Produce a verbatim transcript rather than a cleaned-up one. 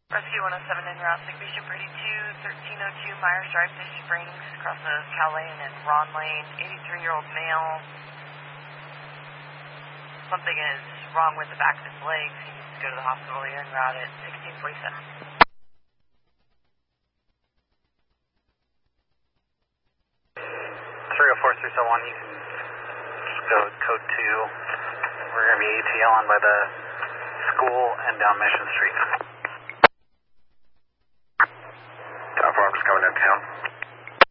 Rescue one oh seven en route, sick patient for eighty-two, thirteen oh two Myers Drive, Fish Springs, crosses Cal Lane and Ron Lane, eighty-three-year-old male. Something is wrong with the back of his legs. He needs to go to the hospital. You're en route at sixteen forty-seven. three oh four, three oh one, you can just go with code two. We're going to be A T L on by the school and down Mission Street. Top four, I'm just coming downtown.